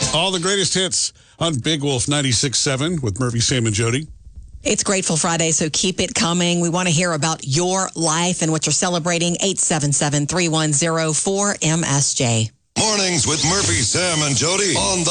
All the greatest hits on Big Wolf 96.7 with Murphy, Sam, and Jody. It's Grateful Friday, so keep it coming. We want to hear about your life and what you're celebrating. 877-310-4MSJ. Mornings with Murphy, Sam, and Jody on the